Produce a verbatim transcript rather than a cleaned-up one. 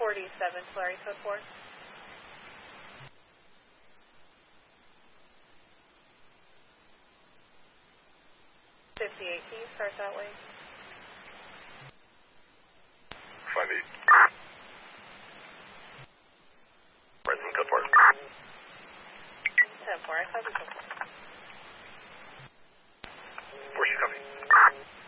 forty-seven, Tulare code four. fifty-eight, can you start that way? five eight. Present code four. ten four, I copy code four. Where's she coming?